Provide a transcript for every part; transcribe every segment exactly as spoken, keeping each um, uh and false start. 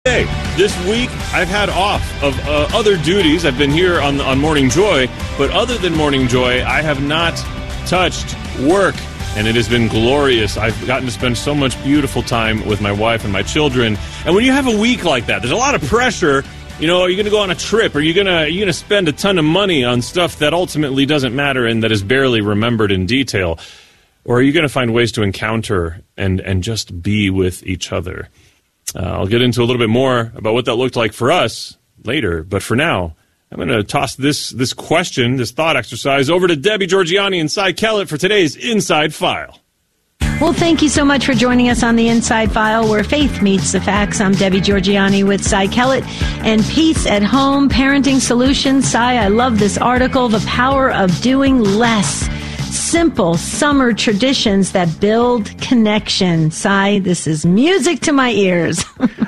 Hey, this week I've had off of uh, other duties. I've been here on on Morning Joy, but other than Morning Joy, I have not touched work, and it has been glorious. I've gotten to spend so much beautiful time with my wife and my children. And when you have a week like that, there's a lot of pressure. You know, are you going to go on a trip? Are you going to are you going to spend a ton of money on stuff that ultimately doesn't matter and that is barely remembered in detail? Or are you going to find ways to encounter and, and just be with each other? Uh, I'll get into a little bit more about what that looked like for us later. But for now, I'm going to toss this this question, this thought exercise, over to Debbie Georgianni and Cy Kellett for today's Inside File. Well, thank you so much for joining us on the Inside File, where faith meets the facts. I'm Debbie Georgianni with Cy Kellett and Peace at Home Parenting Solutions. Cy, I love this article, The Power of Doing Less. Simple summer traditions that build connection. Cy, this is music to my ears.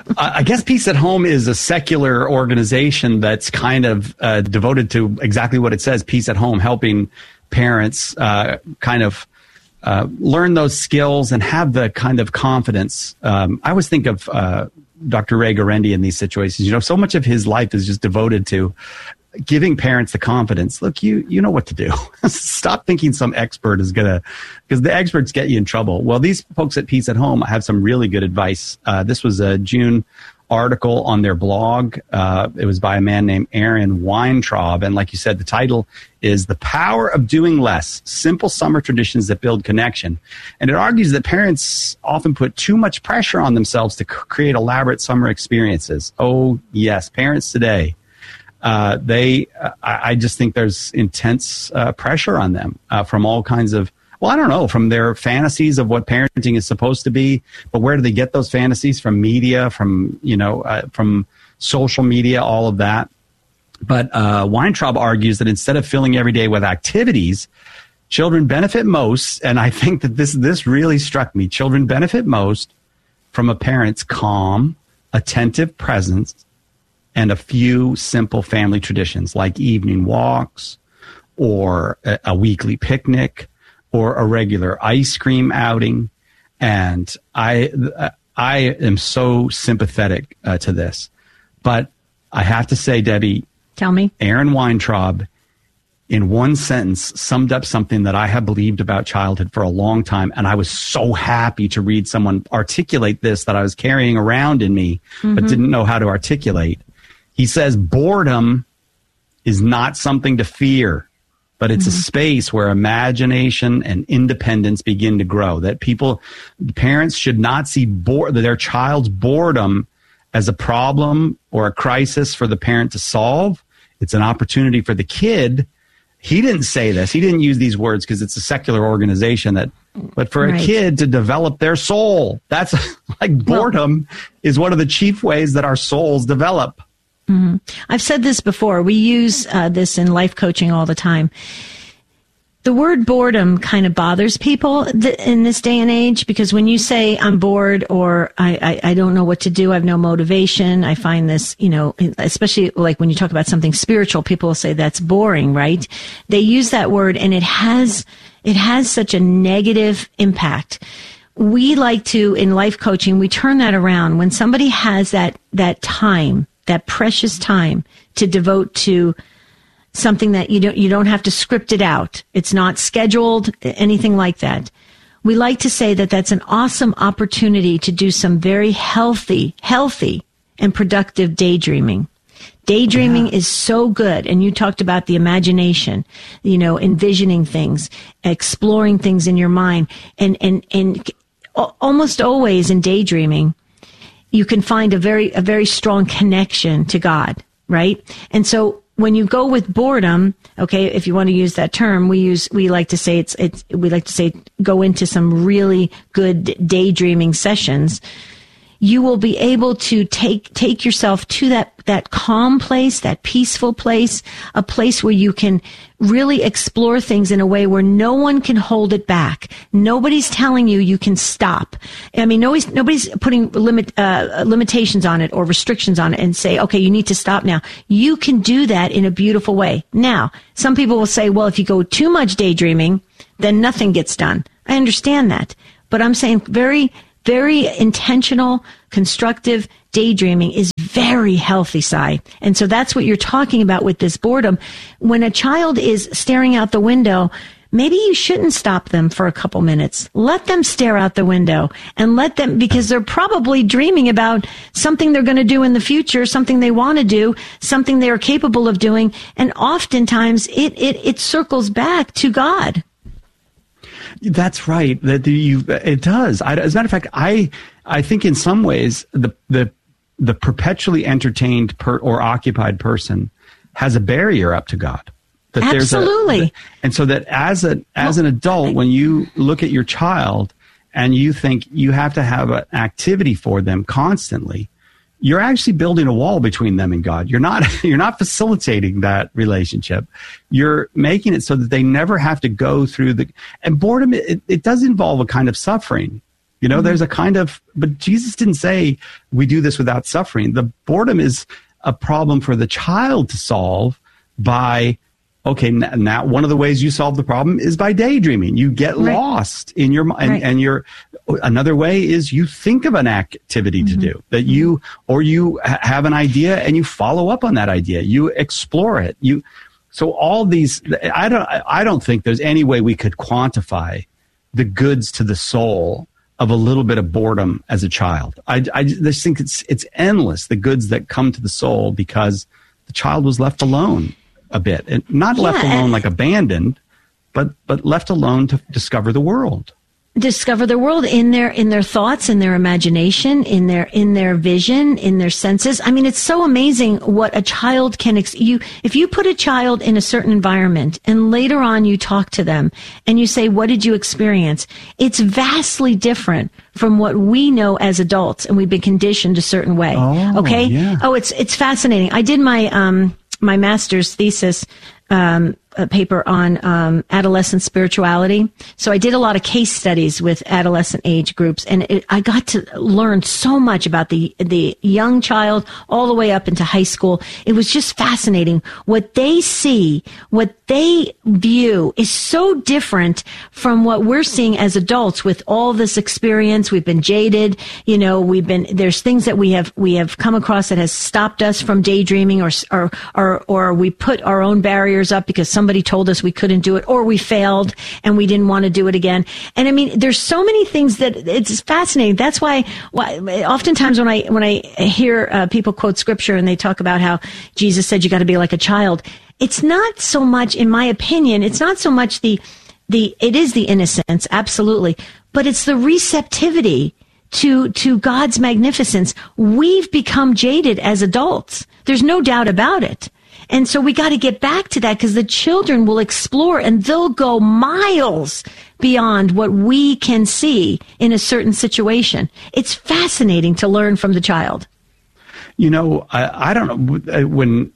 I guess Peace at Home is a secular organization that's kind of uh, devoted to exactly what it says, Peace at Home, helping parents uh, kind of uh, learn those skills and have the kind of confidence. Um, I always think of uh, Doctor Ray Guarendi in these situations. You know, so much of his life is just devoted to giving parents the confidence. Look, you you know what to do. Stop thinking some expert is going to, because the experts get you in trouble. Well, these folks at Peace at Home have some really good advice. Uh, this was a June article on their blog. Uh, it was by a man named Aaron Weintraub. And like you said, the title is The Power of Doing Less, Simple Summer Traditions That Build Connection. And it argues that parents often put too much pressure on themselves to c- create elaborate summer experiences. Oh, yes, parents today. Uh, they, uh, I just think there's intense uh, pressure on them uh, from all kinds of, well, I don't know, from their fantasies of what parenting is supposed to be. But where do they get those fantasies? From media, from, you know, uh, from social media, all of that. But uh, Weintraub argues that instead of filling every day with activities, children benefit most. And I think that this this really struck me. Children benefit most from a parent's calm, attentive presence and a few simple family traditions like evening walks or a, a weekly picnic or a regular ice cream outing. And I I am so sympathetic uh, to this. But I have to say, Debbie, tell me, Aaron Weintraub, in one sentence, summed up something that I have believed about childhood for a long time. And I was so happy to read someone articulate this that I was carrying around in me, mm-hmm. but didn't know how to articulate. He says boredom is not something to fear, but it's mm-hmm. a space where imagination and independence begin to grow. That people, parents should not see bo- their child's boredom as a problem or a crisis for the parent to solve. It's an opportunity for the kid. He didn't say this. He didn't use these words because it's a secular organization that, but for right. a kid to develop their soul, that's like boredom well, is one of the chief ways that our souls develop. Mm-hmm. I've said this before. We use uh, this in life coaching all the time. The word boredom kind of bothers people th- in this day and age, because when you say I'm bored or I, I, I don't know what to do, I have no motivation, I find this, you know, especially like when you talk about something spiritual, people will say that's boring, right? They use that word and it has, it has such a negative impact. We like to, in life coaching, we turn that around. When somebody has that, that time, that precious time to devote to something that you don't, you don't have to script it out. It's not scheduled, anything like that. We like to say that that's an awesome opportunity to do some very healthy, healthy and productive daydreaming. Daydreaming yeah. is so good. And you talked about the imagination, you know, envisioning things, exploring things in your mind. And, and, and almost always in daydreaming, you can find a very, a very strong connection to God, right? And so when you go with boredom, okay, if you want to use that term, we use, we like to say it's, it's, we like to say go into some really good daydreaming sessions. You will be able to take, take yourself to that, that calm place, that peaceful place, a place where you can really explore things in a way where no one can hold it back. Nobody's telling you you can stop. I mean, nobody's, nobody's putting limit, uh, limitations on it or restrictions on it and say, okay, you need to stop now. You can do that in a beautiful way. Now, some people will say, well, if you go too much daydreaming, then nothing gets done. I understand that. But I'm saying very Very intentional, constructive daydreaming is very healthy, Si. And so that's what you're talking about with this boredom. When a child is staring out the window, maybe you shouldn't stop them for a couple minutes. Let them stare out the window and let them, because they're probably dreaming about something they're going to do in the future, something they want to do, something they are capable of doing. And oftentimes it, it, it circles back to God. That's right. That you, it does. I, as a matter of fact, I, I think in some ways the, the, the perpetually entertained per, or occupied person has a barrier up to God. That Absolutely. There's a, and so that as a as an adult, when you look at your child and you think you have to have an activity for them constantly, you're actually building a wall between them and God. You're not you're not facilitating that relationship. You're making it so that they never have to go through the and boredom. It, it does involve a kind of suffering. You know, mm-hmm. There's a kind of, but Jesus didn't say we do this without suffering. The boredom is a problem for the child to solve by. Okay, now one of the ways you solve the problem is by daydreaming. You get right. lost in your mind, and, right. and your another way is you think of an activity mm-hmm. to do that you, or you ha- have an idea and you follow up on that idea. You explore it. You, so all these, I don't, I don't think there's any way we could quantify the goods to the soul of a little bit of boredom as a child. I, I just think it's it's endless, the goods that come to the soul because the child was left alone. A bit, and not yeah, left alone like abandoned, but but left alone to discover the world. Discover the world in their in their thoughts, in their imagination, in their in their vision, in their senses. I mean, it's so amazing what a child can ex- you if you put a child in a certain environment and later on you talk to them and you say, "What did you experience?" It's vastly different from what we know as adults, and we've been conditioned a certain way. Oh, okay? Yeah. Oh, it's it's fascinating. I did my um my master's thesis um, a paper on um, adolescent spirituality. So I did a lot of case studies with adolescent age groups, and it, I got to learn so much about the the young child all the way up into high school. It was just fascinating. What they see, what they view is so different from what we're seeing as adults with all this experience. We've been jaded. You know, we've been, there's things that we have, we have come across that has stopped us from daydreaming, or, or, or, or we put our own barriers up because somebody told us we couldn't do it, or we failed and we didn't want to do it again. And I mean, there's so many things that it's fascinating. That's why, why oftentimes when I, when I hear uh, people quote scripture and they talk about how Jesus said you got to be like a child, it's not so much, in my opinion, it's not so much the, the, it is the innocence, absolutely, but it's the receptivity to, to God's magnificence. We've become jaded as adults. There's no doubt about it. And so we got to get back to that, because the children will explore and they'll go miles beyond what we can see in a certain situation. It's fascinating to learn from the child. You know, I, I don't know when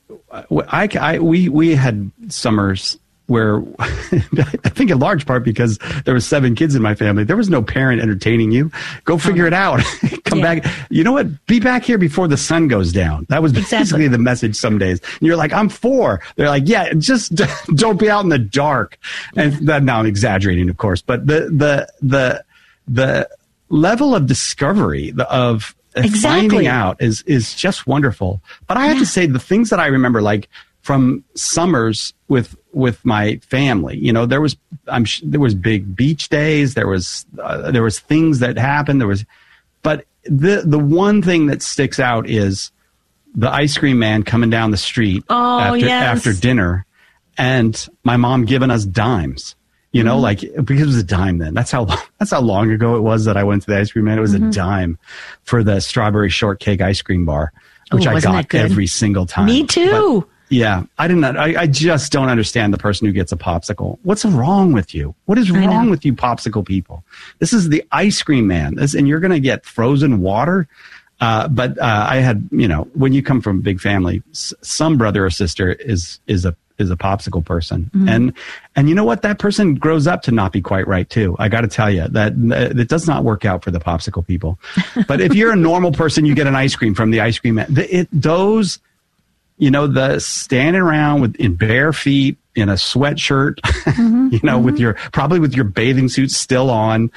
I, I we we had summers where I think in large part because there was seven kids in my family, there was no parent entertaining you. Go figure it out. Come yeah. back. You know what? Be back here before the sun goes down. That was basically exactly. the message some days. And you're like, I'm four. They're like, yeah, just don't be out in the dark. And that, now I'm exaggerating, of course, but the, the, the, the level of discovery of exactly. finding out is, is just wonderful. But I have yeah. to say the things that I remember, like from summers with, with my family, you know, there was, I'm there was big beach days. There was, uh, there was things that happened. There was, but the, the one thing that sticks out is the ice cream man coming down the street oh, after, yes. after dinner, and my mom giving us dimes, you know, mm-hmm. like, because it was a dime then. That's how, that's how long ago it was that I went to the ice cream man. It was mm-hmm. a dime for the strawberry shortcake ice cream bar, which Ooh, I got every single time. Me too. But, yeah, I didn't. I, I just don't understand the person who gets a popsicle. What's wrong with you? What is wrong with you, popsicle people? This is the ice cream man, this, and you're going to get frozen water. Uh, but uh, I had, you know, when you come from a big family, s- some brother or sister is is a is a popsicle person, mm-hmm. and and you know what? That person grows up to not be quite right too. I got to tell you that it does not work out for the popsicle people. But if you're a normal person, you get an ice cream from the ice cream man. The, it those. You know, the standing around with in bare feet in a sweatshirt, mm-hmm, you know, mm-hmm. with your probably with your bathing suit still on.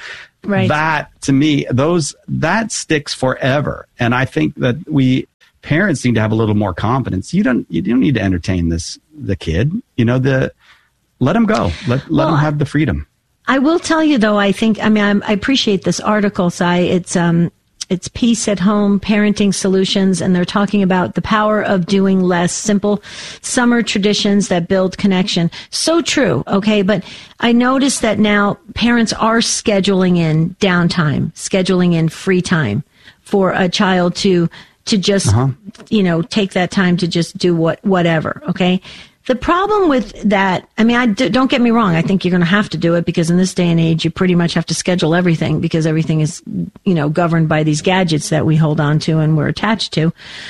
Right. That, to me, those that sticks forever. And I think that we parents need to have a little more confidence. You don't you don't need to entertain this the kid. You know, the let them go. Let let well, them have the freedom. I will tell you, though, I think, I mean, I'm, I appreciate this article, Si. It's, um, it's Peace at Home, Parenting Solutions, and they're talking about the power of doing less, simple summer traditions that build connection. So true, okay? But I noticed that now parents are scheduling in downtime, scheduling in free time for a child to to just, uh-huh. you know, take that time to just do what whatever, okay? The problem with that, I mean, I, don't get me wrong. I think you're going to have to do it because in this day and age, you pretty much have to schedule everything because everything is, you know, governed by these gadgets that we hold on to and we're attached to.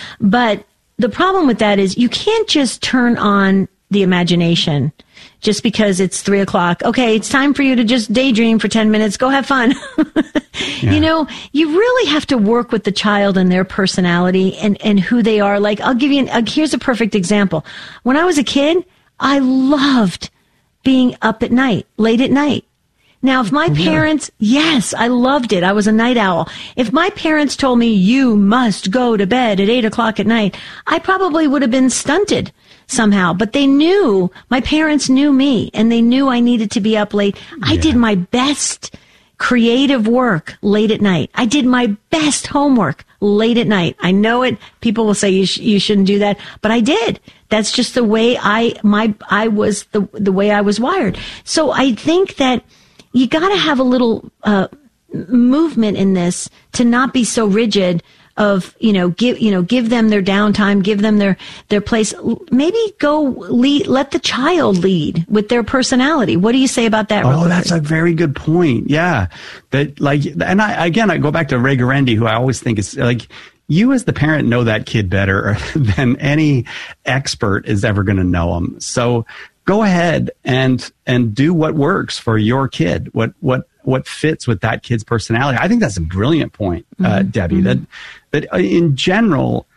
But the problem with that is you can't just turn on the imagination just because it's three o'clock. Okay, it's time for you to just daydream for ten minutes. Go have fun. yeah. You know, you really have to work with the child and their personality and, and who they are. Like, I'll give you, an, uh, here's a perfect example. When I was a kid, I loved being up at night, late at night. Now, if my parents, yes, I loved it. I was a night owl. If my parents told me you must go to bed at eight o'clock at night, I probably would have been stunted somehow. But they knew, my parents knew me, and they knew I needed to be up late. Yeah. I did my best creative work late at night. I did my best homework late at night. I know it. People will say you sh- you shouldn't do that, but I did. That's just the way I my I was the the way I was wired. So I think that you got to have a little uh, movement in this to not be so rigid. Of, you know, give, you know, give them their downtime, give them their, their place. Maybe go lead, let the child lead with their personality. What do you say about that? Oh, that's a very good point. Yeah. That like, and I, again, I go back to Ray Guarendi, who I always think is like, you as the parent know that kid better than any expert is ever going to know them. So go ahead and, and do what works for your kid. What, what, what fits with that kid's personality. I think that's a brilliant point, uh, mm-hmm. Debbie, mm-hmm. that, that in general,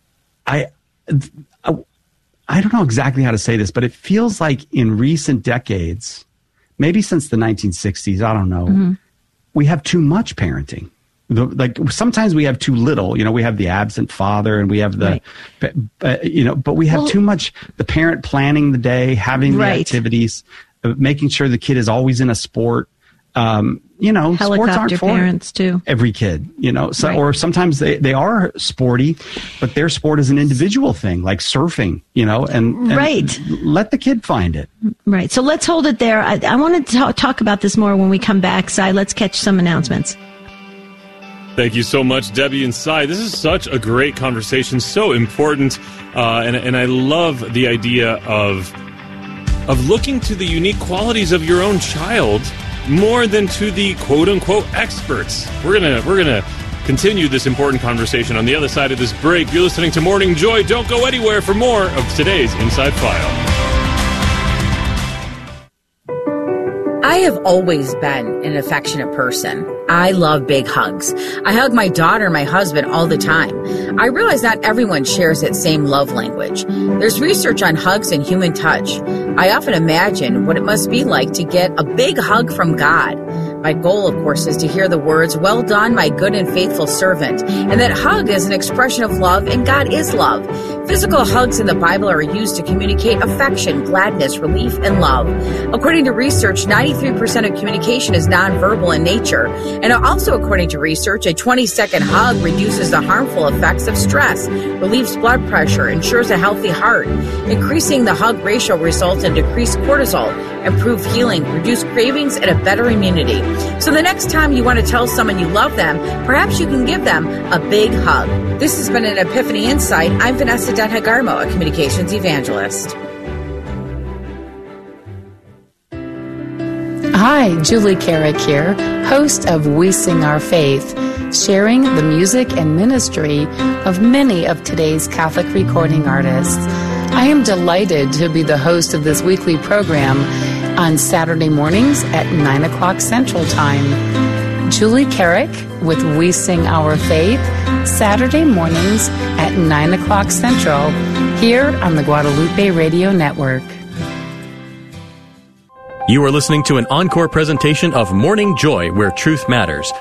I, I, I don't know exactly how to say this, but it feels like in recent decades, maybe since the nineteen sixties, I don't know, mm-hmm. we have too much parenting. The, like sometimes we have too little, you know, we have the absent father and we have the, right. uh, you know, but we have well, too much, the parent planning the day, having right. the activities, uh, making sure the kid is always in a sport. Um, you know, helicopter sports aren't for parents too. Every kid, you know, so, right. or sometimes they, they are sporty, but their sport is an individual thing, like surfing, you know, and, and right. let the kid find it. Right. So let's hold it there. I, I want to talk, talk about this more when we come back. Si, let's catch some announcements. Thank you so much, Debbie and Si. This is such a great conversation, so important, uh, and, and I love the idea of of looking to the unique qualities of your own child more than to the quote-unquote experts. We're gonna we're gonna continue this important conversation on the other side of this break. You're listening to Morning Joy. Don't go anywhere for more of today's Inside File. I have always been an affectionate person. I love big hugs. I hug my daughter and my husband all the time. I realize not everyone shares that same love language. There's research on hugs and human touch. I often imagine what it must be like to get a big hug from God. My goal, of course, is to hear the words, "Well done, my good and faithful servant." And that hug is an expression of love, and God is love. Physical hugs in the Bible are used to communicate affection, gladness, relief, and love. According to research, ninety-three percent of communication is nonverbal in nature. And also according to research, a twenty-second hug reduces the harmful effects of stress, relieves blood pressure, ensures a healthy heart. Increasing the hug ratio results in decreased cortisol, improved healing, reduced cravings, and a better immunity. So the next time you want to tell someone you love them, perhaps you can give them a big hug. This has been an Epiphany Insight. I'm Vanessa Denhagarmo, a communications evangelist. Hi, Julie Carrick here, host of We Sing Our Faith, sharing the music and ministry of many of today's Catholic recording artists. I am delighted to be the host of this weekly program on Saturday mornings at nine o'clock Central Time. Julie Carrick with We Sing Our Faith, Saturday mornings at nine o'clock Central, here on the Guadalupe Radio Network. You are listening to an encore presentation of Morning Joy, where truth matters.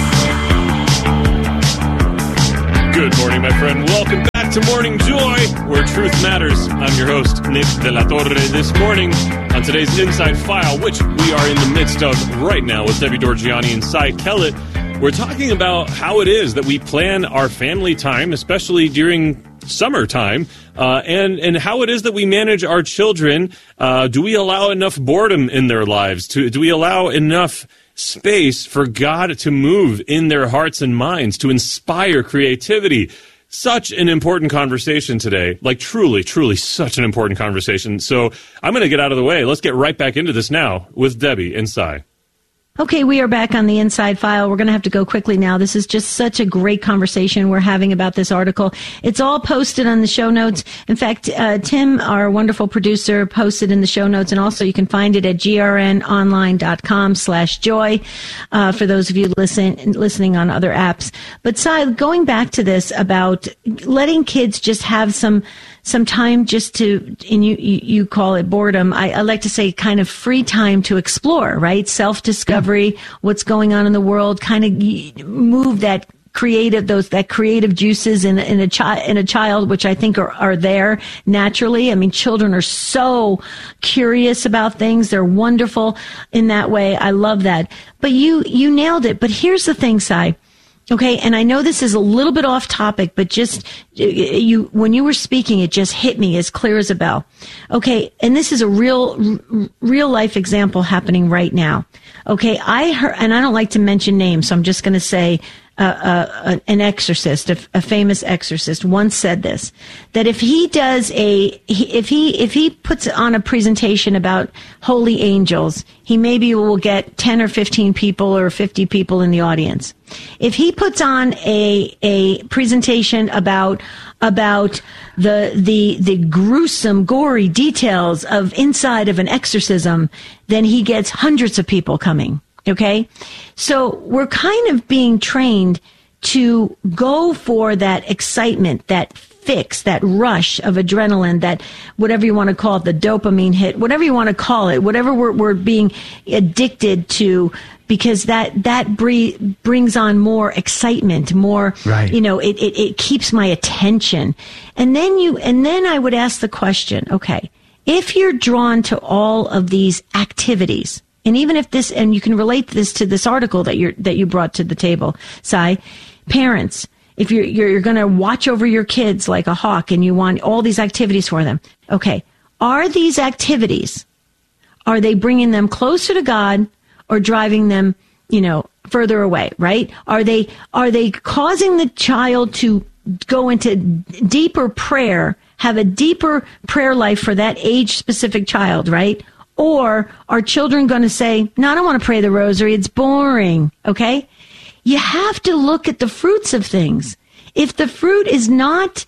Good morning, my friend. Welcome back to Morning Joy, where truth matters. I'm your host, Nick De La Torre. This morning, on today's Inside File, which we are in the midst of right now with Debbie Dorgiani and Cy Kellett, we're talking about how it is that we plan our family time, especially during summertime, uh, and, and how it is that we manage our children. Uh, do we allow enough boredom in their lives? To, do we allow enough space for God to move in their hearts and minds, to inspire creativity? Such an important conversation today. Like, truly, truly such an important conversation. So I'm going to get out of the way. Let's get right back into this now with Debbie and Cy. Okay, we are back on the Inside File. We're going to have to go quickly now. This is just such a great conversation we're having about this article. It's all posted on the show notes. In fact, uh, Tim, our wonderful producer, posted in the show notes, and also you can find it at grnonline.com slash joy uh, for those of you listen, listening on other apps. But Cy, going back to this about letting kids just have some some time just to, and you, you, you call it boredom. I, I like to say kind of free time to explore, right? Self-discovery, yeah. What's going on in the world, kind of move that creative, those, that creative juices in, in a child, in a child, which I think are, are there naturally. I mean, children are so curious about things. They're wonderful in that way. I love that. But you, you nailed it. But here's the thing, Cy. Okay, and I know this is a little bit off topic, but just you when you were speaking, it just hit me as clear as a bell. Okay, and this is a real, real life example happening right now. Okay, I heard, and I don't like to mention names, so I'm just going to say uh, uh, an exorcist, a, a famous exorcist, once said this: that if he does a, if he if he puts on a presentation about holy angels, he maybe will get ten or fifteen people or fifty people in the audience. If he puts on a a presentation about about the the the gruesome, gory details of inside of an exorcism, then he gets hundreds of people coming. Okay? So we're kind of being trained to go for that excitement, that fix, that rush of adrenaline, that whatever you want to call it, the dopamine hit, whatever you want to call it, whatever we're, we're being addicted to, because that, that bre- brings on more excitement, more, right. you know, it, it, it keeps my attention. And then you, and then I would ask the question, okay, if you're drawn to all of these activities, and even if this, and you can relate this to this article that you're, that you brought to the table, Cy, parents, if you're, you're, you're going to watch over your kids like a hawk and you want all these activities for them, okay, are these activities, are they bringing them closer to God or driving them, you know, further away, right? Are they, are they causing the child to go into deeper prayer, have a deeper prayer life for that age-specific child, right? Or are children going to say, no, I don't want to pray the rosary, it's boring, okay? You have to look at the fruits of things. If the fruit is not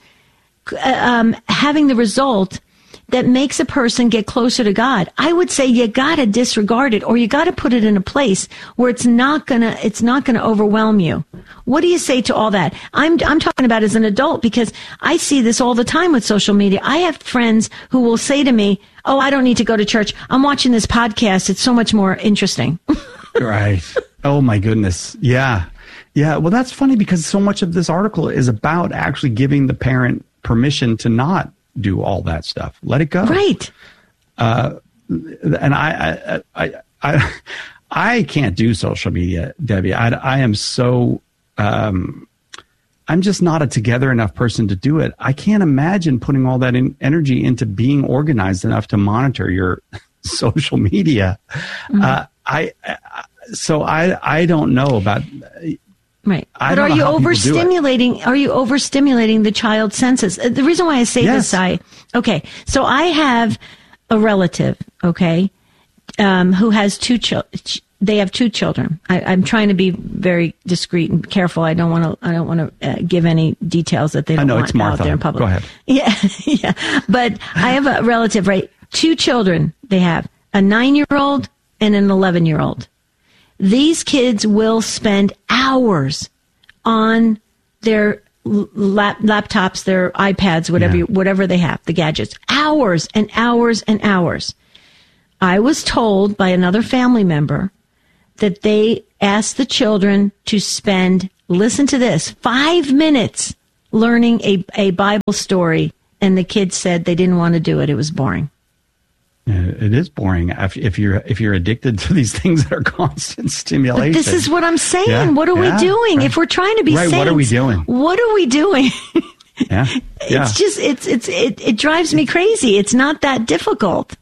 um, having the result that makes a person get closer to God, I would say you got to disregard it, or you got to put it in a place where it's not gonna it's not gonna overwhelm you. What do you say to all that? I'm I'm talking about as an adult, because I see this all the time with social media. I have friends who will say to me, "Oh, I don't need to go to church. I'm watching this podcast. It's so much more interesting." Right. Oh my goodness. Yeah. Yeah. Well, that's funny, because so much of this article is about actually giving the parent permission to not do all that stuff. Let it go. Right. Uh, and I, I, I, I, I can't do social media, Debbie. I, I am so, um, I'm just not a together enough person to do it. I can't imagine putting all that in, energy into being organized enough to monitor your social media. Mm-hmm. Uh, I, I, so I, I don't know about. Right. But are you overstimulating, are you overstimulating the child's senses? The reason why I say yes. this, I, okay, so I have a relative, okay, um, who has two children. They have two children. I, I'm trying to be very discreet and careful. I don't want to, I don't want to uh, give any details that they don't I know, want it's Martha. out there in public. Go ahead. Yeah. Yeah. But I have a relative, right? Two children they have, a nine-year-old and an eleven-year-old. These kids will spend hours on their lap, laptops, their iPads, whatever, yeah. you, whatever they have, the gadgets. Hours and hours and hours. I was told by another family member that they asked the children to spend, listen to this, five minutes learning a, a Bible story. And the kids said they didn't want to do it. It was boring. It is boring if, if you're if you're addicted to these things that are constant stimulation. But this is what I'm saying. Yeah, what are yeah, we doing? right. If we're trying to be right, saints, what are we doing? What are we doing? yeah, yeah. It's just it's it's it, it drives me crazy. It's not that difficult.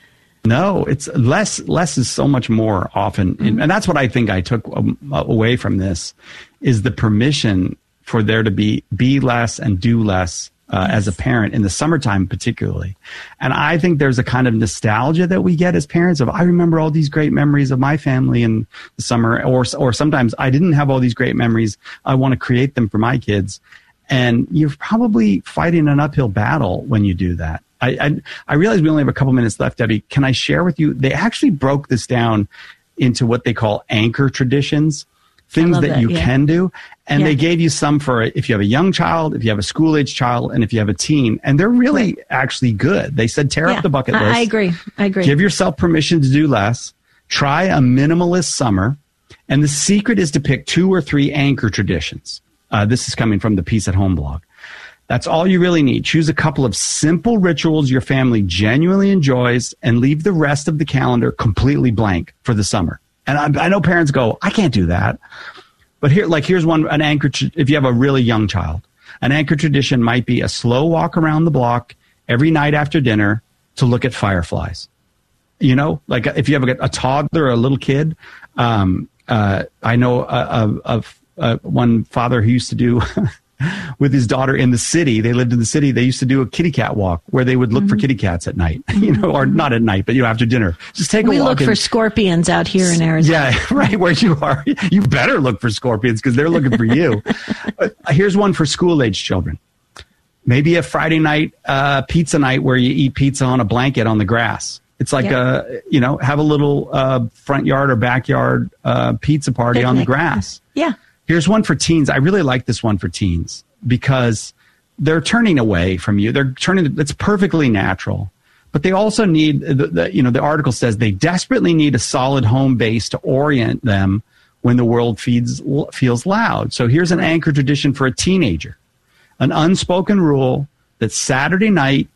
No, it's less. Less is so much more often, mm-hmm. and that's what I think I took um, away from this is the permission for there to be be less and do less. Uh, as a parent in the summertime, particularly. And I think there's a kind of nostalgia that we get as parents of, I remember all these great memories of my family in the summer, or, or sometimes I didn't have all these great memories. I want to create them for my kids. And you're probably fighting an uphill battle when you do that. I, I, I realize we only have a couple minutes left, Debbie. Can I share with you? They actually broke this down into what they call anchor traditions. Things that, that you yeah. can do. And yeah. they gave you some for if you have a young child, if you have a school age child, and if you have a teen. And they're really right. actually good. They said tear yeah. up the bucket list. I agree. I agree. Give yourself permission to do less. Try a minimalist summer. And the secret is to pick two or three anchor traditions. Uh, this is coming from the Peace at Home blog. That's all you really need. Choose a couple of simple rituals your family genuinely enjoys and leave the rest of the calendar completely blank for the summer. And I, I know parents go, I can't do that. But here, like, here's one, an anchor, if you have a really young child, an anchor tradition might be a slow walk around the block every night after dinner to look at fireflies. You know, like if you have a, a toddler or a little kid, um, uh, I know of uh, uh, uh, one father who used to do with his daughter in the city. They lived in the city. They used to do a kitty cat walk where they would look mm-hmm. for kitty cats at night, you know, or not at night, but, you know, after dinner. Just take a we walk. We look and, for scorpions out here in Arizona. Yeah, right where you are. You better look for scorpions because they're looking for you. But here's one for school-age children. Maybe a Friday night uh, pizza night where you eat pizza on a blanket on the grass. It's like yeah. a, you know, have a little uh, front yard or backyard uh, pizza party Picnic. on the grass. Yeah. Here's one for teens. I really like this one for teens because they're turning away from you. They're turning. It's perfectly natural, but they also need the, the you know the article says they desperately need a solid home base to orient them when the world feeds, feels loud. So here's an anchor tradition for a teenager, an unspoken rule that Saturday night,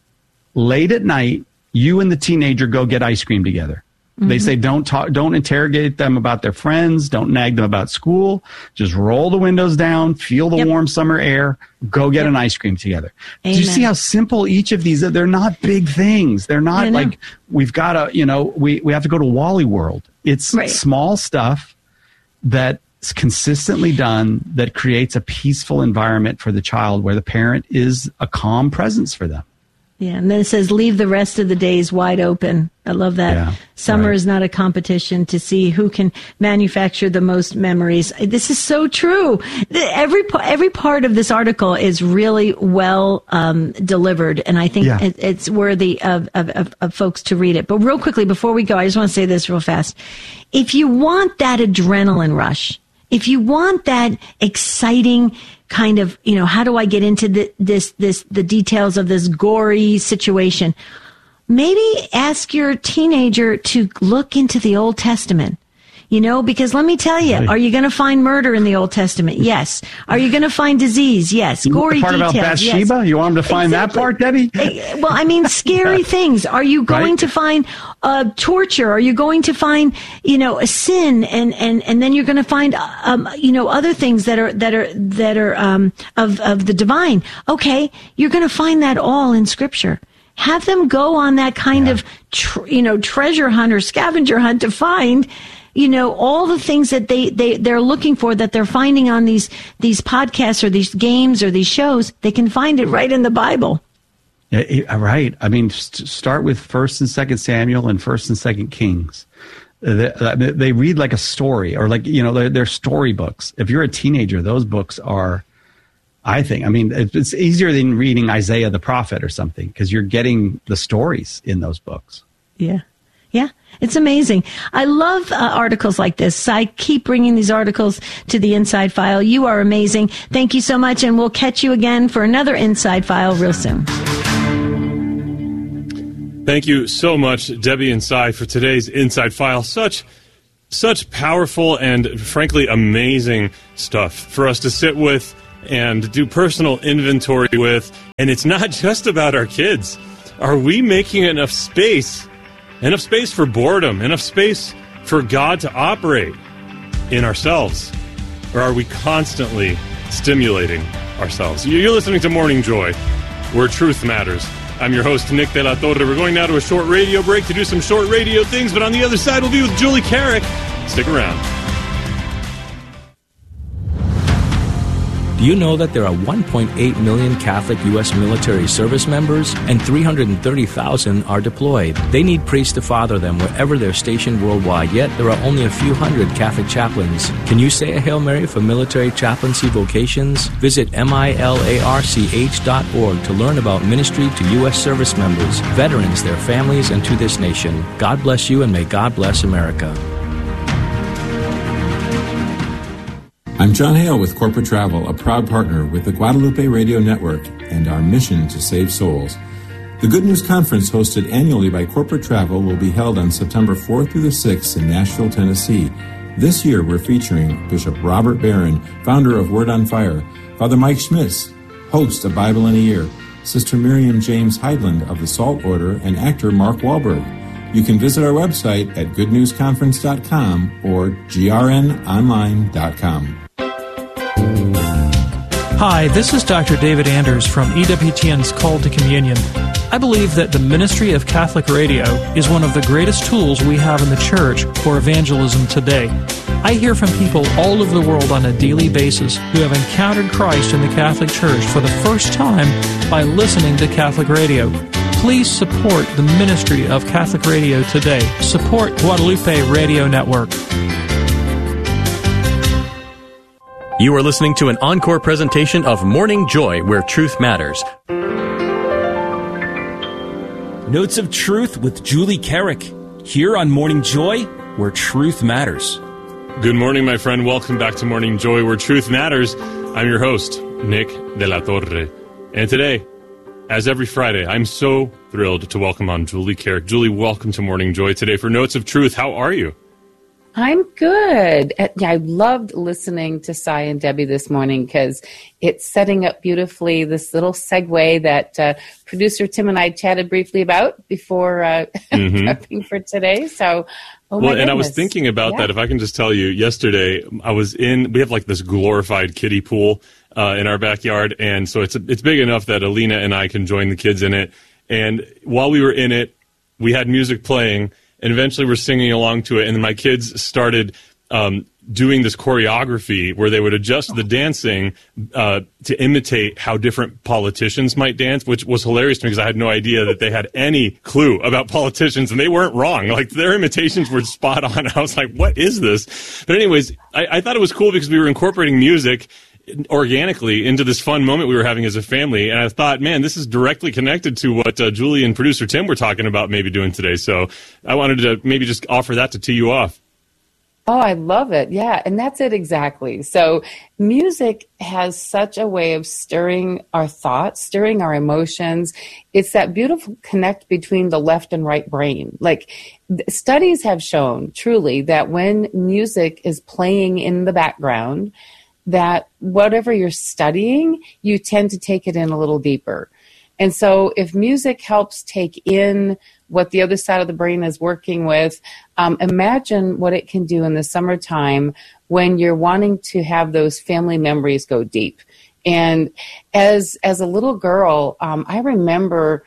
late at night, you and the teenager go get ice cream together. Mm-hmm. They say don't talk, don't interrogate them about their friends, don't nag them about school. Just roll the windows down, feel the yep. warm summer air, go get yep. an ice cream together. Amen. Do you see how simple each of these are? They're not big things. They're not like we've got to, you know, we, we have to go to Wally World. It's right. small stuff that's consistently done that creates a peaceful environment for the child where the parent is a calm presence for them. Yeah, and then it says, leave the rest of the days wide open. I love that. Yeah, Summer right. is not a competition to see who can manufacture the most memories. This is so true. Every every part of this article is really well um, delivered, and I think yeah. it, it's worthy of, of, of, of folks to read it. But real quickly, before we go, I just want to say this real fast. If you want that adrenaline rush, if you want that exciting kind of, you know, how do I get into the, this, this, the details of this gory situation? Maybe ask your teenager to look into the Old Testament. You know, because let me tell you, right. are you going to find murder in the Old Testament? Yes. Are you going to find disease? Yes. You Gory want the part details. About Bathsheba? Yes. You want them to find exactly. that part, Debbie? Well, I mean, scary yeah. things. Are you going right. to find uh, torture? Are you going to find, you know, a sin? And, and, and then you're going to find, um, you know, other things that are, that are, that are, um, of, of the divine. Okay. You're going to find that all in Scripture. Have them go on that kind yeah. of, tr- you know, treasure hunt or scavenger hunt to find, you know, all the things that they, they, they're looking for that they're finding on these, these podcasts or these games or these shows. They can find it right in the Bible. Yeah, right. I mean, st- start with First and Second Samuel and First and Second Kings. They, they read like a story, or like, you know, they're, they're storybooks. If you're a teenager, those books are, I think, I mean, it's easier than reading Isaiah the prophet or something because you're getting the stories in those books. Yeah. Yeah. It's amazing. I love uh, articles like this. I keep bringing these articles to the Inside File. You are amazing. Thank you so much, and we'll catch you again for another Inside File real soon. Thank you so much, Debbie and Cy, for today's Inside File. Such, such powerful and, frankly, amazing stuff for us to sit with and do personal inventory with. And it's not just about our kids. Are we making enough space, enough space for boredom, enough space for God to operate in ourselves? Or are we constantly stimulating ourselves? You're listening to Morning Joy, where truth matters. I'm your host, Nick De La Torre. We're going now to a short radio break to do some short radio things, but on the other side, we'll be with Julie Carrick. Stick around. Do you know that there are one point eight million Catholic U S military service members and three hundred thirty thousand are deployed? They need priests to father them wherever they're stationed worldwide, yet there are only a few hundred Catholic chaplains. Can you say a Hail Mary for military chaplaincy vocations? Visit milarch dot org to learn about ministry to U S service members, veterans, their families, and to this nation. God bless you, and may God bless America. I'm John Hale with Corporate Travel, a proud partner with the Guadalupe Radio Network and our mission to save souls. The Good News Conference, hosted annually by Corporate Travel, will be held on September fourth through the sixth in Nashville, Tennessee. This year, we're featuring Bishop Robert Barron, founder of Word on Fire, Father Mike Schmitz, host of Bible in a Year, Sister Miriam James Heidland of the Salt Order, and actor Mark Wahlberg. You can visit our website at good news conference dot com or g r n online dot com. Hi, this is Doctor David Anders from E W T N's Call to Communion. I believe that the ministry of Catholic radio is one of the greatest tools we have in the church for evangelism today. I hear from people all over the world on a daily basis who have encountered Christ in the Catholic Church for the first time by listening to Catholic radio. Please support the ministry of Catholic radio today. Support Guadalupe Radio Network. You are listening to an encore presentation of Morning Joy, where truth matters. Notes of Truth with Julie Carrick, here on Morning Joy, where truth matters. Good morning, my friend. Welcome back to Morning Joy, where truth matters. I'm your host, Nick De La Torre. And today, as every Friday, I'm so thrilled to welcome on Julie Carrick. Julie, welcome to Morning Joy today for Notes of Truth. How are you? I'm good. I loved listening to Cy and Debbie this morning because it's setting up beautifully this little segue that uh, producer Tim and I chatted briefly about before uh, mm-hmm. prepping for today. So, oh my well, and goodness. I was thinking about yeah. that. If I can just tell you, yesterday I was in. We have like this glorified kiddie pool uh, in our backyard, and so it's it's big enough that Alina and I can join the kids in it. And while we were in it, we had music playing. And eventually we're singing along to it, and then my kids started um, doing this choreography where they would adjust the dancing uh, to imitate how different politicians might dance, which was hilarious to me because I had no idea that they had any clue about politicians, and they weren't wrong. Like, their imitations were spot on. I was like, what is this? But anyways, I, I thought it was cool because we were incorporating music organically into this fun moment we were having as a family, and I thought, man, this is directly connected to what uh, Julie and producer Tim were talking about maybe doing today, so I wanted to maybe just offer that to tee you off. Oh, I love it. Yeah, and that's it exactly. So music has such a way of stirring our thoughts, stirring our emotions. It's that beautiful connect between the left and right brain. Like, studies have shown truly that when music is playing in the background, that whatever you're studying, you tend to take it in a little deeper. And so if music helps take in what the other side of the brain is working with, um, imagine what it can do in the summertime when you're wanting to have those family memories go deep. And as as a little girl, um, I remember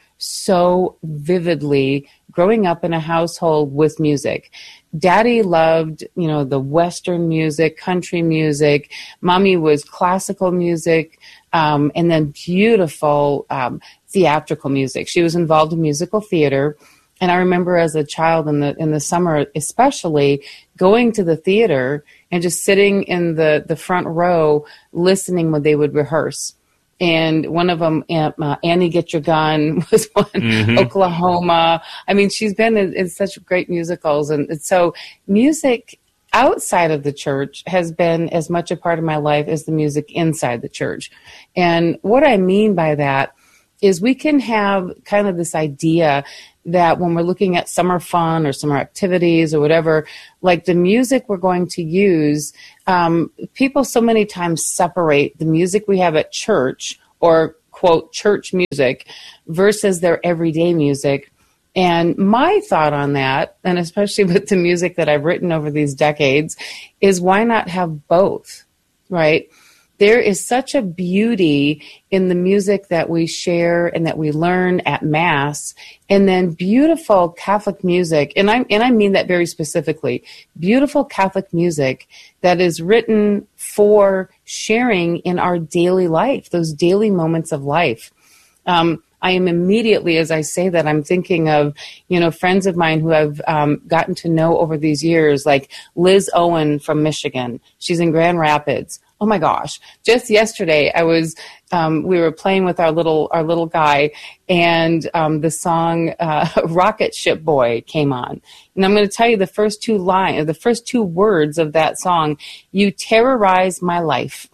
so vividly growing up in a household with music. Daddy loved, you know, the Western music, country music. Mommy was classical music, um, and then beautiful um, theatrical music. She was involved in musical theater. And I remember as a child in the in the summer, especially going to the theater and just sitting in the, the front row listening when they would rehearse. And one of them, uh, Annie Get Your Gun, was one, mm-hmm. Oklahoma. I mean, she's been in, in such great musicals. And, and so music outside of the church has been as much a part of my life as the music inside the church. And what I mean by that is we can have kind of this idea that when we're looking at summer fun or summer activities or whatever, like the music we're going to use, um, people so many times separate the music we have at church or, quote, church music versus their everyday music. And my thought on that, and especially with the music that I've written over these decades, is why not have both, right? There is such a beauty in the music that we share and that we learn at Mass, and then beautiful Catholic music, and I and I mean that very specifically, beautiful Catholic music that is written for sharing in our daily life, those daily moments of life. Um, I am immediately, as I say that, I'm thinking of, you know, friends of mine who I've um, gotten to know over these years, like Liz Owen from Michigan. She's in Grand Rapids. Oh my gosh! Just yesterday, I was um, we were playing with our little our little guy, and um, the song uh, "Rocket Ship Boy" came on. And I'm going to tell you the first two lines, the first two words of that song. You terrorize my life.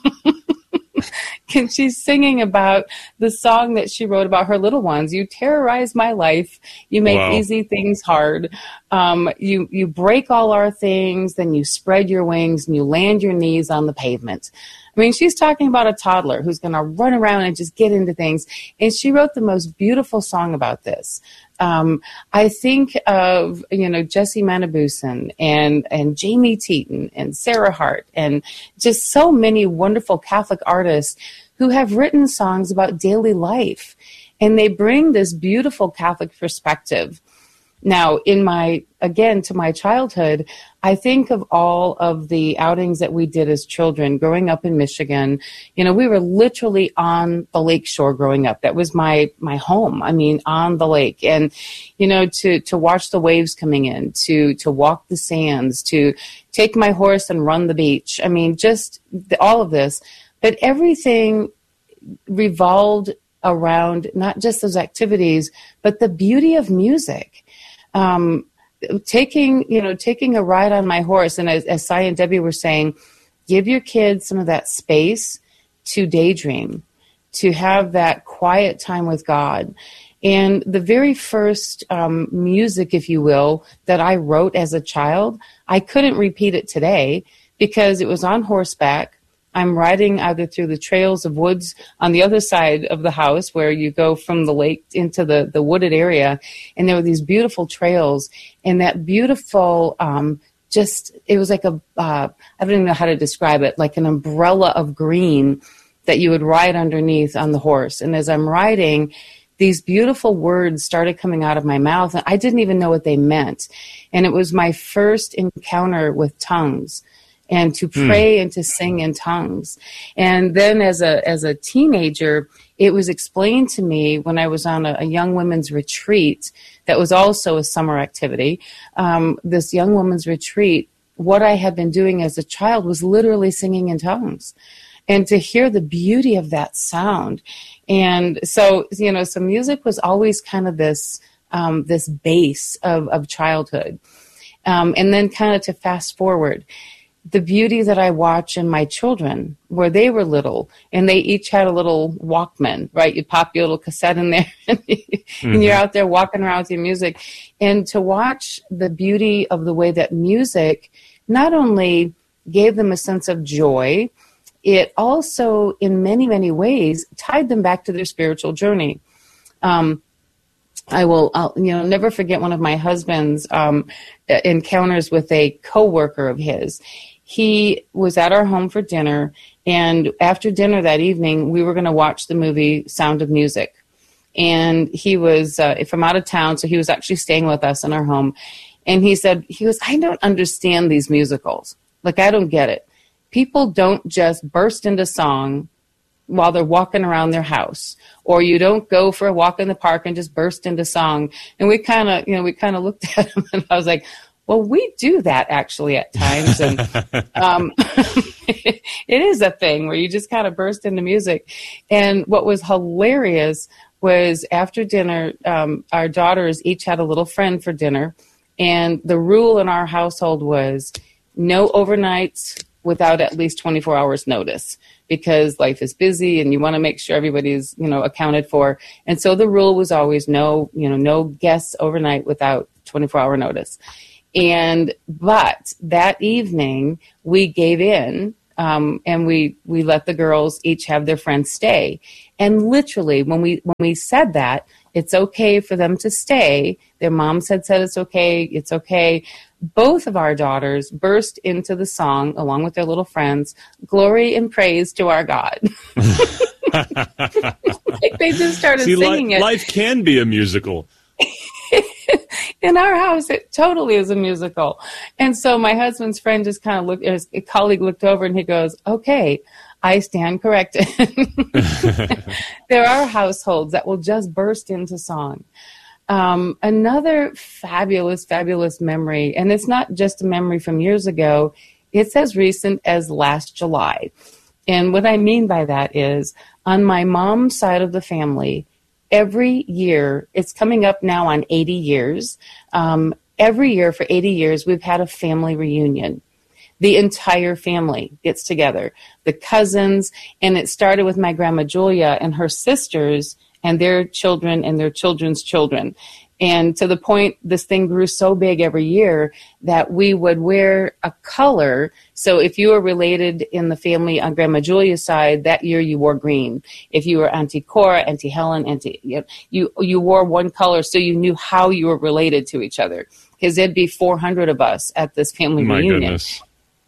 And she's singing about the song that she wrote about her little ones. You terrorize my life. You make Wow. easy things hard. Um, you, you break all our things, then you spread your wings and you land your knees on the pavement. I mean, she's talking about a toddler who's going to run around and just get into things. And she wrote the most beautiful song about this. Um, I think of, you know, Jessie Manabusen and, and Jamie Teton and Sarah Hart and just so many wonderful Catholic artists who have written songs about daily life. And they bring this beautiful Catholic perspective. Now, in my, again, to my childhood, I think of all of the outings that we did as children growing up in Michigan. You know, we were literally on the lake shore growing up. That was my, my home. I mean, on the lake. And, you know, to, to watch the waves coming in, to, to walk the sands, to take my horse and run the beach. I mean, just the, all of this. But everything revolved around not just those activities, but the beauty of music. Um, taking, you know, taking a ride on my horse. And as, as Cy and Debbie were saying, give your kids some of that space to daydream, to have that quiet time with God. And the very first um, music, if you will, that I wrote as a child, I couldn't repeat it today because it was on horseback. I'm riding either through the trails of woods on the other side of the house where you go from the lake into the, the wooded area. And there were these beautiful trails and that beautiful, um, just, it was like a, uh, I don't even know how to describe it, like an umbrella of green that you would ride underneath on the horse. And as I'm riding, these beautiful words started coming out of my mouth and I didn't even know what they meant. And it was my first encounter with tongues. And to pray mm. and to sing in tongues. And then as a as a teenager, it was explained to me when I was on a, a young women's retreat that was also a summer activity. Um, this young women's retreat, what I had been doing as a child was literally singing in tongues. And to hear the beauty of that sound. And so, you know, so music was always kind of this um, this base of, of childhood. Um, and then kind of to fast forward, the beauty that I watch in my children, where they were little, and they each had a little Walkman, right? You pop your little cassette in there, and, mm-hmm. and you're out there walking around with your music. And to watch the beauty of the way that music not only gave them a sense of joy, it also, in many, many ways, tied them back to their spiritual journey. Um, I will, I'll, you know, never forget one of my husband's um, encounters with a coworker of his. He was at our home for dinner, and after dinner that evening, we were going to watch the movie Sound of Music. And he was uh, from out of town, so he was actually staying with us in our home. And he said, he goes, I don't understand these musicals. Like, I don't get it. People don't just burst into song while they're walking around their house, or you don't go for a walk in the park and just burst into song. And we kind of, you know, we kind of looked at him, and I was like, well, we do that actually at times. And um, it is a thing where you just kind of burst into music. And what was hilarious was after dinner, um, our daughters each had a little friend for dinner. And the rule in our household was no overnights without at least twenty-four hours notice. because life is busy and you want to make sure everybody's, you know, accounted for. And so the rule was always no, you know, no guests overnight without twenty-four hour notice. And, but that evening we gave in, um, and we, we let the girls each have their friends stay. And literally when we, when we said that, it's okay for them to stay. Their moms had said it's okay. It's okay. Both of our daughters burst into the song along with their little friends, "Glory and Praise to Our God." Like they just started See, singing li- it. Life can be a musical. In our house, it totally is a musical. And so my husband's friend just kind of looked, his colleague looked over and he goes, "Okay, I stand corrected." There are households that will just burst into song. Um, another fabulous, fabulous memory, and it's not just a memory from years ago, it's as recent as last July. And what I mean by that is, on my mom's side of the family, every year, it's coming up now on eighty years, um, every year for eighty years, we've had a family reunion. The entire family gets together, the cousins, and it started with my grandma Julia and her sisters and their children and their children's children. And to the point, this thing grew so big every year that we would wear a color. So if you were related in the family on Grandma Julia's side, that year you wore green. If you were Auntie Cora, Auntie Helen, Auntie, you, you, you wore one color so you knew how you were related to each other. Because there'd be four hundred of us at this family My reunion. goodness.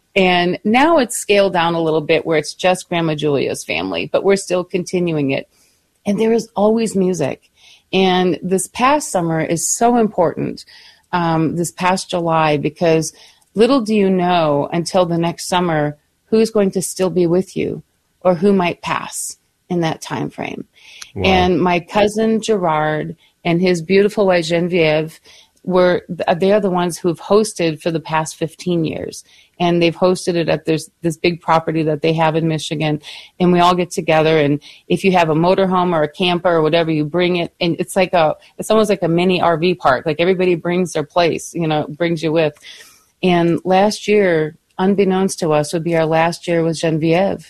And now it's scaled down a little bit where it's just Grandma Julia's family, but we're still continuing it. And there is always music. And this past summer is so important, um, this past July, because little do you know until the next summer who's going to still be with you or who might pass in that time frame. Wow. And my cousin Gerard and his beautiful wife Genevieve were, they are the ones who've hosted for the past fifteen years. And they've hosted it at this, this big property that they have in Michigan. And we all get together. And if you have a motorhome or a camper or whatever, you bring it. And it's like a, it's almost like a mini R V park. Like everybody brings their place, you know, brings you with. And last year, unbeknownst to us, would be our last year with Genevieve.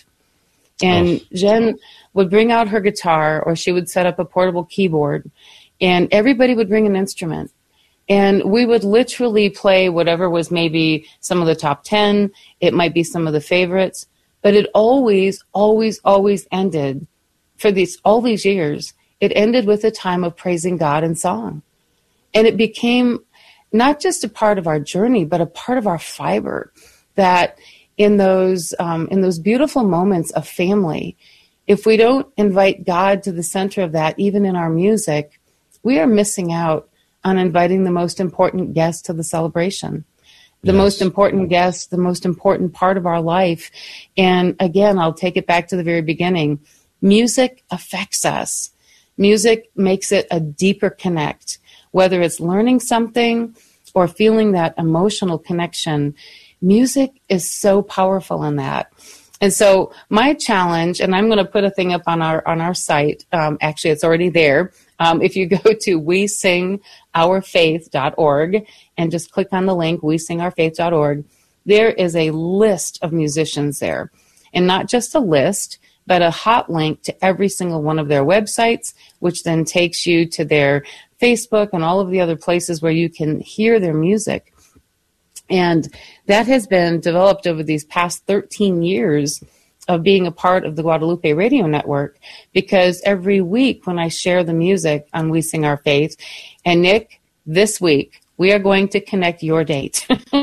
And oh. Jen would bring out her guitar, or she would set up a portable keyboard. And everybody would bring an instrument. And we would literally play whatever was maybe some of the top ten. It might be some of the favorites. But it always, always, always ended, for these all these years, it ended with a time of praising God in song. And it became not just a part of our journey, but a part of our fiber. That in those um, in those beautiful moments of family, if we don't invite God to the center of that, even in our music, we are missing out on inviting the most important guest to the celebration, the yes. most important guest, the most important part of our life. And again, I'll take it back to the very beginning. Music affects us. Music makes it a deeper connect, whether it's learning something or feeling that emotional connection. Music is so powerful in that. And so my challenge, and I'm going to put a thing up on our on our site. Um, actually, it's already there. Um, if you go to we sing our faith dot org and just click on the link, we sing our faith dot org, there is a list of musicians there. And not just a list, but a hot link to every single one of their websites, which then takes you to their Facebook and all of the other places where you can hear their music. And that has been developed over these past thirteen years of being a part of the Guadalupe Radio Network, because every week when I share the music on We Sing Our Faith, and Nick, this week, we are going to connect your date.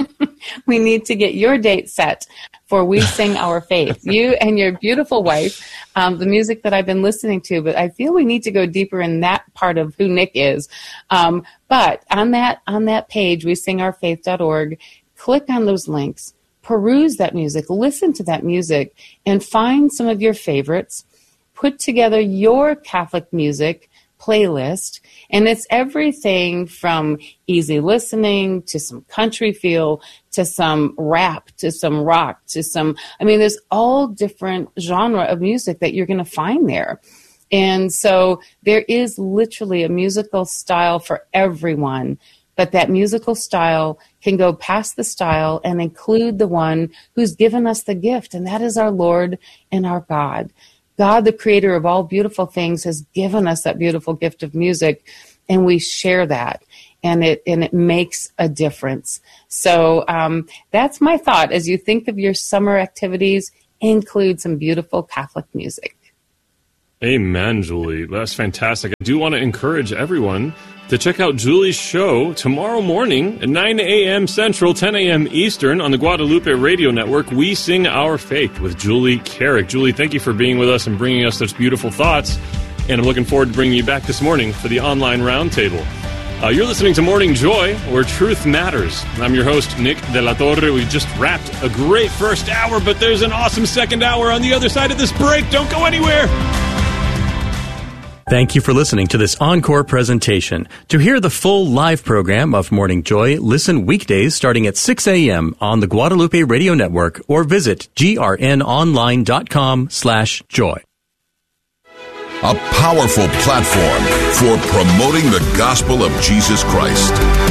We need to get your date set for We Sing Our Faith. You and your beautiful wife, um, the music that I've been listening to, but I feel we need to go deeper in that part of who Nick is. Um, but on that, on that page, we sing our faith dot org, click on those links, peruse that music, listen to that music, and find some of your favorites. Put together your Catholic music playlist, and it's everything from easy listening to some country feel to some rap to some rock to some, I mean, there's all different genre of music that you're going to find there. And so there is literally a musical style for everyone. but that musical style can go past the style and include the one who's given us the gift, and that is our Lord and our God. God, the creator of all beautiful things, has given us that beautiful gift of music, and we share that, and it and it makes a difference. So um, that's my thought. As you think of your summer activities, include some beautiful Catholic music. Amen, Julie. That's fantastic. I do want to encourage everyone to check out Julie's show tomorrow morning at nine a.m. Central, ten a.m. Eastern on the Guadalupe Radio Network. We Sing Our Faith with Julie Carrick. Julie, thank you for being with us and bringing us such beautiful thoughts. And I'm looking forward to bringing you back this morning for the online roundtable. Uh, you're listening to Morning Joy, where truth matters. I'm your host, Nick De La Torre. We just wrapped a great first hour, but there's an awesome second hour on the other side of this break. Don't go anywhere. Thank you for listening to this encore presentation. To hear the full live program of Morning Joy, listen weekdays starting at six a.m. on the Guadalupe Radio Network or visit grnonline.com slash joy. A powerful platform for promoting the gospel of Jesus Christ.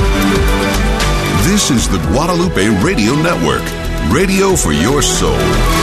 This is the Guadalupe Radio Network, radio for your soul.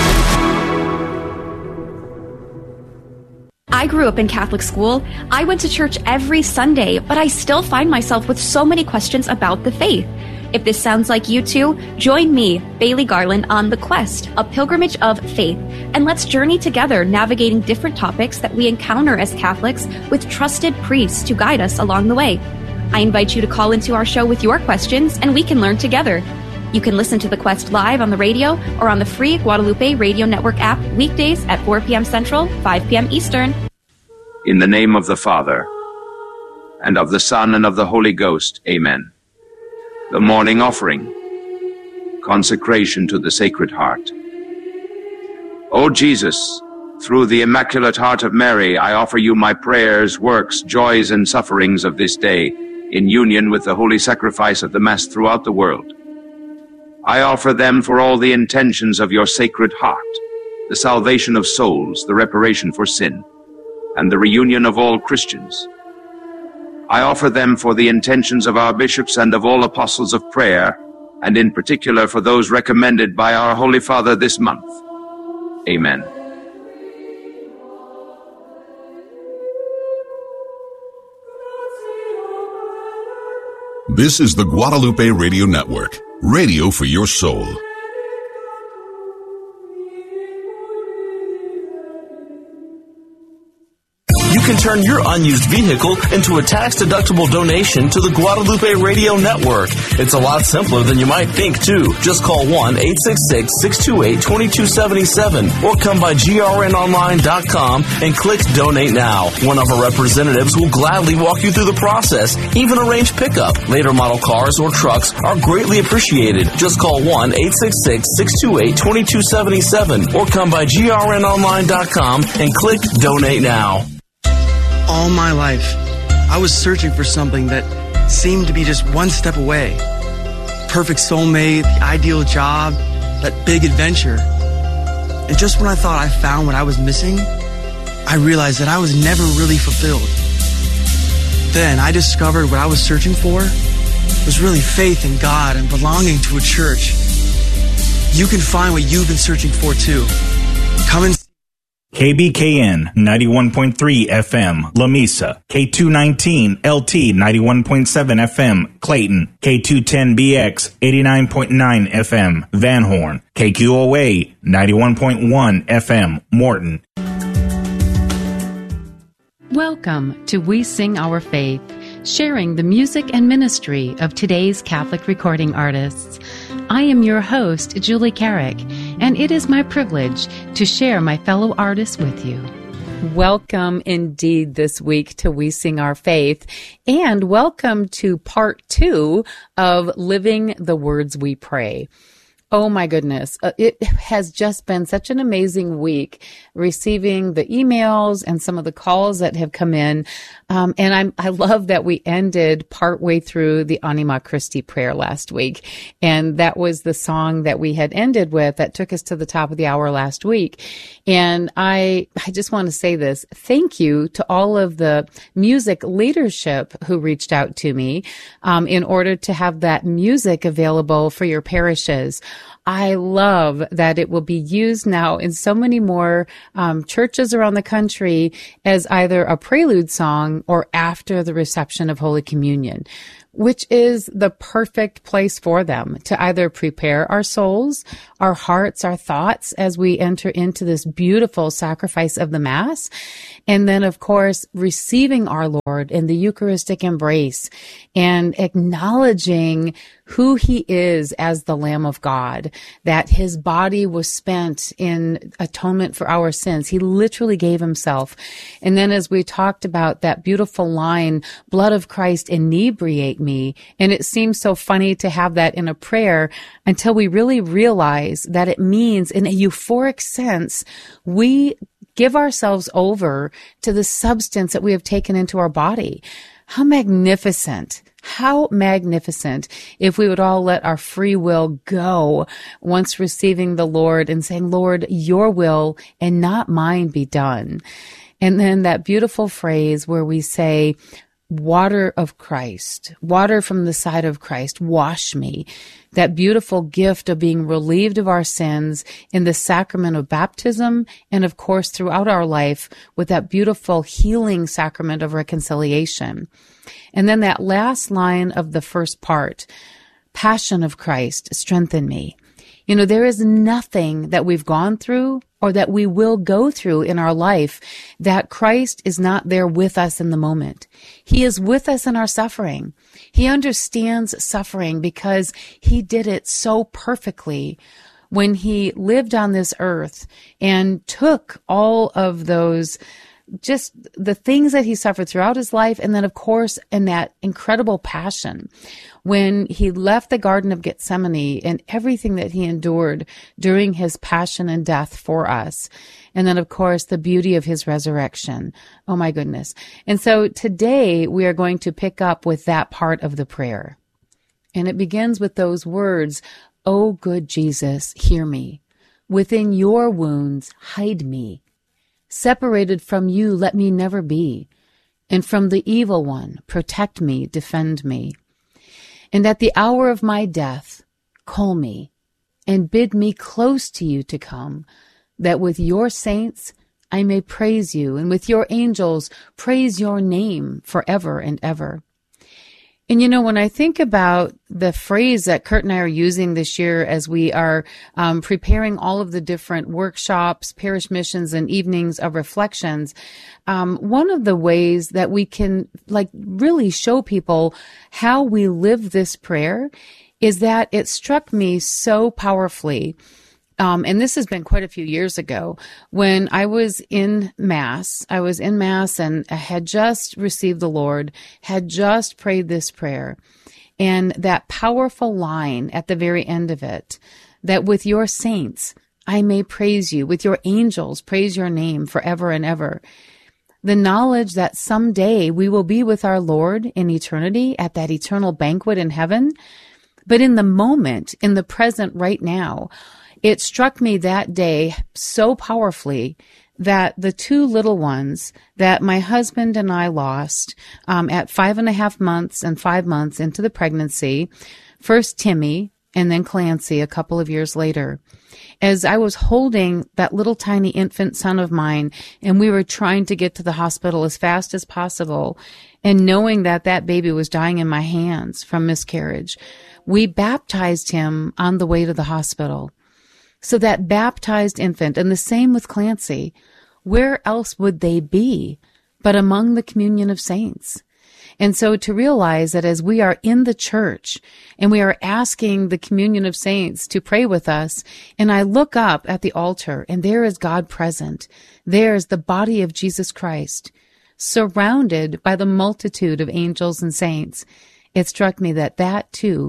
I grew up in Catholic school. I went to church every Sunday, but I still find myself with so many questions about the faith. If this sounds like you too, join me, Bailey Garland, on The Quest, a pilgrimage of faith, and let's journey together navigating different topics that we encounter as Catholics with trusted priests to guide us along the way. I invite you to call into our show with your questions, and we can learn together. You can listen to The Quest live on the radio or on the free Guadalupe Radio Network app weekdays at four p.m. Central, five p.m. Eastern. In the name of the Father, and of the Son, and of the Holy Ghost, amen. The morning offering, consecration to the Sacred Heart. O Jesus, through the Immaculate Heart of Mary, I offer you my prayers, works, joys, and sufferings of this day, in union with the holy sacrifice of the Mass throughout the world. I offer them for all the intentions of your Sacred Heart, the salvation of souls, the reparation for sin, and the reunion of all Christians. I offer them for the intentions of our bishops and of all apostles of prayer, and in particular for those recommended by our Holy Father this month. Amen. This is the Guadalupe Radio Network, radio for your soul. You can turn your unused vehicle into a tax-deductible donation to the Guadalupe Radio Network. It's a lot simpler than you might think, too. Just call one eight six six, six two eight, two two seven seven or come by G R N online dot com and click Donate Now. One of our representatives will gladly walk you through the process, even arrange pickup. Later model cars or trucks are greatly appreciated. Just call one eight six six, six two eight, two two seven seven or come by G R N online dot com and click Donate Now. All my life, I was searching for something that seemed to be just one step away. Perfect soulmate, the ideal job, that big adventure. And just when I thought I found what I was missing, I realized that I was never really fulfilled. Then I discovered what I was searching for was really faith in God and belonging to a church. You can find what you've been searching for too. Come and K B K N ninety-one point three F M, La Mesa. K two nineteen L T ninety-one point seven F M, Clayton. K two ten B X eighty-nine point nine F M, Van Horn. K Q O A ninety-one point one F M, Morton. Welcome to We Sing Our Faith, sharing the music and ministry of today's Catholic recording artists. I am your host, Julie Carrick, and it is my privilege to share my fellow artists with you. Welcome indeed this week to We Sing Our Faith, and welcome to part two of Living the Words We Pray. Oh my goodness. Uh, it has just been such an amazing week receiving the emails and some of the calls that have come in. Um, and I'm, I love that we ended partway through the Anima Christi prayer last week. And that was the song that we had ended with that took us to the top of the hour last week. And I, I just want to say this. Thank you to all of the music leadership who reached out to me, um, in order to have that music available for your parishes. I love that it will be used now in so many more um, churches around the country as either a prelude song or after the reception of Holy Communion, which is the perfect place for them to either prepare our souls, our hearts, our thoughts as we enter into this beautiful sacrifice of the Mass. And then, of course, receiving our Lord in the Eucharistic embrace and acknowledging who he is as the Lamb of God, that his body was spent in atonement for our sins. He literally gave himself. And then as we talked about that beautiful line, blood of Christ inebriate me. And it seems so funny to have that in a prayer until we really realize that it means in a euphoric sense, we give ourselves over to the substance that we have taken into our body. How magnificent. How magnificent if we would all let our free will go once receiving the Lord and saying, Lord, your will and not mine be done. And then that beautiful phrase where we say, water of Christ, water from the side of Christ, wash me. That beautiful gift of being relieved of our sins in the sacrament of baptism and, of course, throughout our life with that beautiful healing sacrament of reconciliation. And then that last line of the first part, Passion of Christ, strengthen me. You know, there is nothing that we've gone through or that we will go through in our life that Christ is not there with us in the moment. He is with us in our suffering. He understands suffering because he did it so perfectly when he lived on this earth and took all of those just the things that he suffered throughout his life. And then, of course, in that incredible passion, when he left the Garden of Gethsemane and everything that he endured during his passion and death for us. And then, of course, the beauty of his resurrection. Oh, my goodness. And so today we are going to pick up with that part of the prayer. And it begins with those words, "O good Jesus, hear me. Within your wounds, hide me. Separated from you, let me never be. And from the evil one, protect me, defend me. And at the hour of my death, call me and bid me close to you to come, that with your saints I may praise you, and with your angels praise your name forever and ever." And, you know, when I think about the phrase that Kurt and I are using this year as we are um, preparing all of the different workshops, parish missions, and evenings of reflections, um, one of the ways that we can, like, really show people how we live this prayer is that it struck me so powerfully. Um, and this has been quite a few years ago when I was in Mass. I was in Mass and I had just received the Lord, had just prayed this prayer. And that powerful line at the very end of it, that with your saints, I may praise you, with your angels, praise your name forever and ever. The knowledge that someday we will be with our Lord in eternity at that eternal banquet in heaven. But in the moment, in the present right now, it struck me that day so powerfully that the two little ones that my husband and I lost um, at five and a half months and five months into the pregnancy, first Timmy and then Clancy a couple of years later, as I was holding that little tiny infant son of mine and we were trying to get to the hospital as fast as possible and knowing that that baby was dying in my hands from miscarriage, we baptized him on the way to the hospital. So that baptized infant, and the same with Clancy, where else would they be but among the communion of saints? And so to realize that as we are in the church and we are asking the communion of saints to pray with us, and I look up at the altar and there is God present. There is the body of Jesus Christ, surrounded by the multitude of angels and saints. It struck me that that too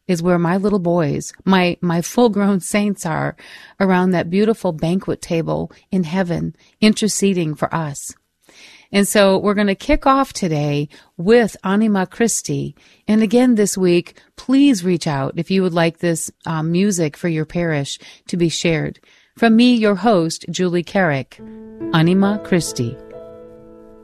is where my little boys, my, my full-grown saints are around that beautiful banquet table in heaven, interceding for us. And so we're going to kick off today with Anima Christi. And again this week, please reach out if you would like this um, music for your parish to be shared. From me, your host, Julie Carrick. Anima Christi.